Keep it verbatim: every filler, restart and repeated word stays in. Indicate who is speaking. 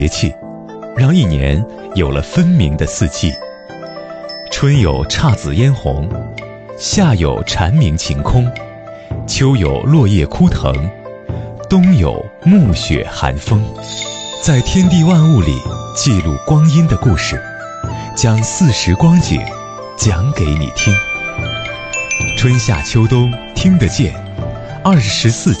Speaker 1: 节气，让一年有了分明的四季。春有姹紫嫣红，夏有蝉鸣晴空，秋有落叶枯藤，冬有暮雪寒风。在天地万物里记录光阴的故事，将四时光景讲给你听。春夏秋冬听得见，二十四